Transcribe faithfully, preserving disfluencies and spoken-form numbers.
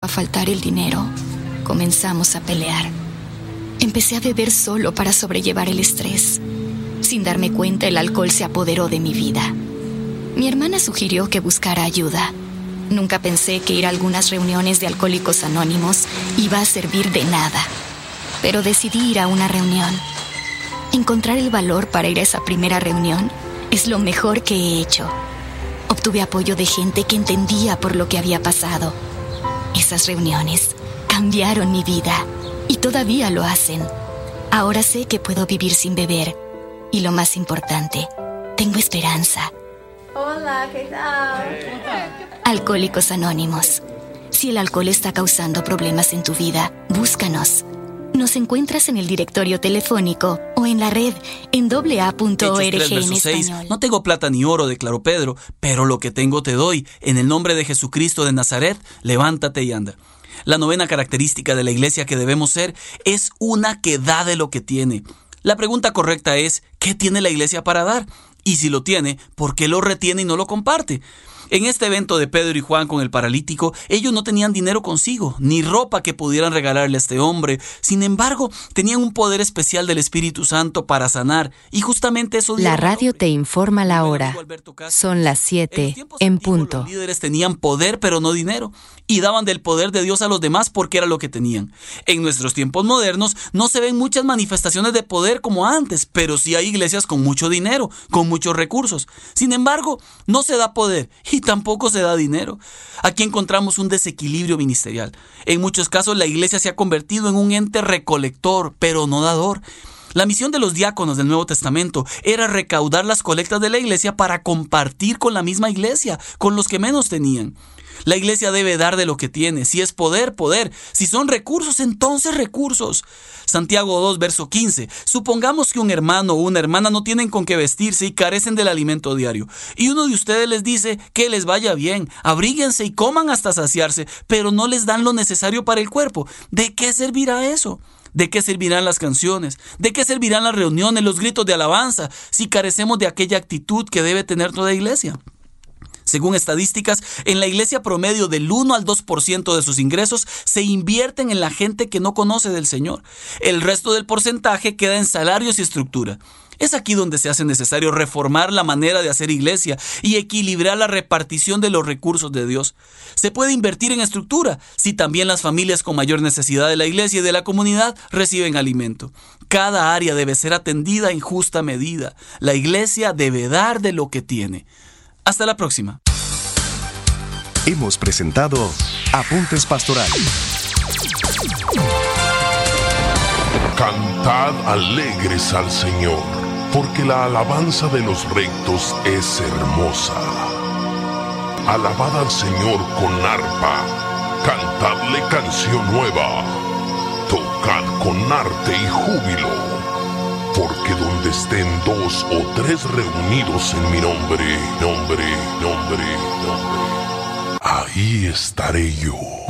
faltar el dinero, comenzamos a pelear. Empecé a beber solo para sobrellevar el estrés. Sin darme cuenta, el alcohol se apoderó de mi vida. Mi hermana sugirió que buscara ayuda. Nunca pensé que ir a algunas reuniones de Alcohólicos Anónimos iba a servir de nada. Pero decidí ir a una reunión. Encontrar el valor para ir a esa primera reunión es lo mejor que he hecho. Obtuve apoyo de gente que entendía por lo que había pasado. Esas reuniones cambiaron mi vida y todavía lo hacen. Ahora sé que puedo vivir sin beber. Y lo más importante, tengo esperanza. Hola, ¿qué tal? Alcohólicos Anónimos. Si el alcohol está causando problemas en tu vida, búscanos. Nos encuentras en el directorio telefónico o en la red en doble a punto org en español. No tengo plata ni oro, declaró Pedro, pero lo que tengo te doy. En el nombre de Jesucristo de Nazaret, levántate y anda. La novena característica de la iglesia que debemos ser es una que da de lo que tiene. La pregunta correcta es, ¿qué tiene la iglesia para dar? Y si lo tiene, ¿por qué lo retiene y no lo comparte? En este evento de Pedro y Juan con el paralítico, ellos no tenían dinero consigo, ni ropa que pudieran regalarle a este hombre. Sin embargo, tenían un poder especial del Espíritu Santo para sanar. Y justamente eso... La radio te informa la hora. Son las siete en punto. Los líderes tenían poder, pero no dinero. Y daban del poder de Dios a los demás porque era lo que tenían. En nuestros tiempos modernos no se ven muchas manifestaciones de poder como antes, pero sí hay iglesias con mucho dinero, con muchos recursos. Sin embargo, no se da poder y tampoco se da dinero. Aquí encontramos un desequilibrio ministerial. En muchos casos la iglesia se ha convertido en un ente recolector, pero no dador. La misión de los diáconos del Nuevo Testamento era recaudar las colectas de la iglesia para compartir con la misma iglesia, con los que menos tenían. La iglesia debe dar de lo que tiene. Si es poder, poder. Si son recursos, entonces recursos. Santiago dos, verso quince. Supongamos que un hermano o una hermana no tienen con qué vestirse y carecen del alimento diario. Y uno de ustedes les dice que les vaya bien, abríguense y coman hasta saciarse, pero no les dan lo necesario para el cuerpo. ¿De qué servirá eso? ¿De qué servirán las canciones? ¿De qué servirán las reuniones, los gritos de alabanza, si carecemos de aquella actitud que debe tener toda iglesia? Según estadísticas, en la iglesia promedio del uno al dos por ciento de sus ingresos se invierten en la gente que no conoce del Señor. El resto del porcentaje queda en salarios y estructura. Es aquí donde se hace necesario reformar la manera de hacer iglesia y equilibrar la repartición de los recursos de Dios. Se puede invertir en estructura si también las familias con mayor necesidad de la iglesia y de la comunidad reciben alimento. Cada área debe ser atendida en justa medida. La iglesia debe dar de lo que tiene. Hasta la próxima. Hemos presentado Apuntes Pastorales. Cantad alegres al Señor, porque la alabanza de los rectos es hermosa. Alabad al Señor con arpa, cantadle canción nueva, tocad con arte y júbilo. Porque donde estén dos o tres reunidos en mi nombre, nombre, nombre, nombre, ahí estaré yo.